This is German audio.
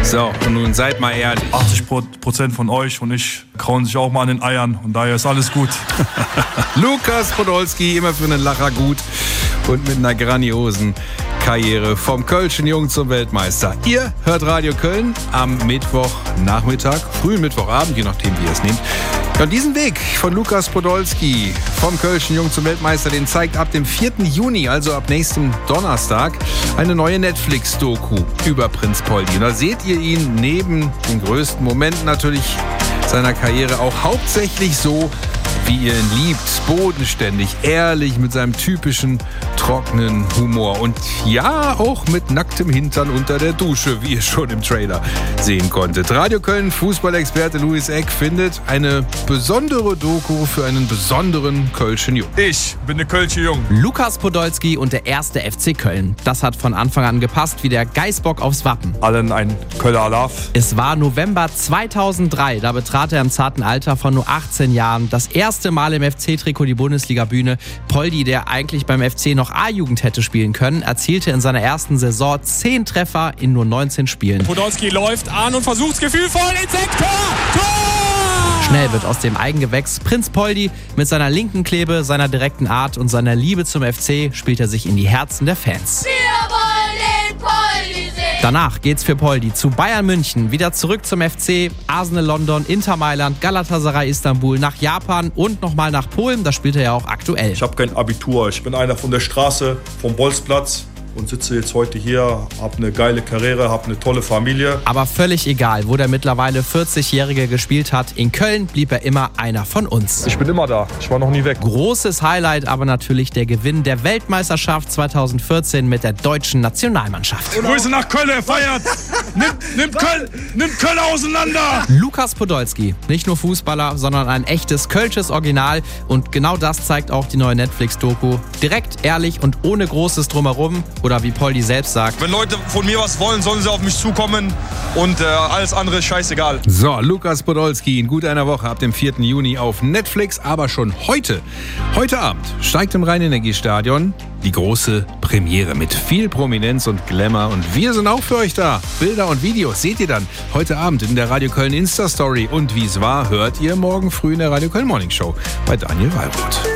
So, und nun seid mal ehrlich. 80% von euch und ich krauen sich auch mal an den Eiern und daher ist alles gut. Lukas Podolski, immer für einen Lacher gut und mit einer grandiosen Karriere vom Kölschen Jungen zum Weltmeister. Ihr hört Radio Köln am Mittwochnachmittag, frühen Mittwochabend, je nachdem wie ihr es nehmt. Ja, und diesen Weg von Lukas Podolski vom Kölschen Jungen zum Weltmeister, den zeigt ab dem 4. Juni, also ab nächstem Donnerstag, eine neue Netflix-Doku über Prinz Poldi. Und da seht ihr ihn neben den größten Momenten natürlich seiner Karriere auch hauptsächlich so, wie ihr ihn liebt, bodenständig, ehrlich, mit seinem typischen trockenen Humor und ja, auch mit nacktem Hintern unter der Dusche, wie ihr schon im Trailer sehen konntet. Radio Köln Fußballexperte Louis Eck findet eine besondere Doku für einen besonderen Kölschen Jungen. Ich bin der Kölsche Jung. Lukas Podolski und der erste FC Köln. Das hat von Anfang an gepasst wie der Geißbock aufs Wappen. Allen ein Köller Alaf. Es war November 2003, da betrat er im zarten Alter von nur 18 Jahren das erste Mal im FC-Trikot die Bundesliga-Bühne. Poldi, der eigentlich beim FC noch A-Jugend hätte spielen können, erzielte in seiner ersten Saison 10 Treffer in nur 19 Spielen. Podolski läuft an und versucht gefühlvoll ins Sektor. Tor! Schnell wird aus dem Eigengewächs Prinz Poldi. Mit seiner linken Klebe, seiner direkten Art und seiner Liebe zum FC spielt er sich in die Herzen der Fans. Wir wollen den Poldi sehen! Danach geht's für Poldi zu Bayern München, wieder zurück zum FC, Arsenal London, Inter Mailand, Galatasaray Istanbul, nach Japan und nochmal nach Polen. Da spielt er ja auch aktuell. Ich habe kein Abitur, ich bin einer von der Straße, vom Bolzplatz und sitze jetzt heute hier, habe eine geile Karriere, habe eine tolle Familie. Aber völlig egal, wo der mittlerweile 40-Jährige gespielt hat, in Köln blieb er immer einer von uns. Ich bin immer da, ich war noch nie weg. Großes Highlight aber natürlich der Gewinn der Weltmeisterschaft 2014 mit der deutschen Nationalmannschaft. Grüße nach Köln, er feiert! Nimmt Köln auseinander! Lukas Podolski, nicht nur Fußballer, sondern ein echtes kölsches Original. Und genau das zeigt auch die neue Netflix-Doku. Direkt, ehrlich und ohne großes Drumherum. Oder wie Poldi selbst sagt: Wenn Leute von mir was wollen, sollen sie auf mich zukommen und alles andere ist scheißegal. So, Lukas Podolski in gut einer Woche ab dem 4. Juni auf Netflix, aber schon heute Abend steigt im Rhein-Energie-Stadion die große Premiere mit viel Prominenz und Glamour und wir sind auch für euch da. Bilder und Videos seht ihr dann heute Abend in der Radio Köln Insta-Story und wie es war, hört ihr morgen früh in der Radio Köln Morning Show bei Daniel Wallroth.